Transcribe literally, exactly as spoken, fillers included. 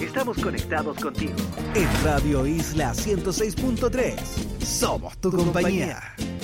estamos conectados contigo. En Radio Isla ciento seis punto tres, somos tu compañía.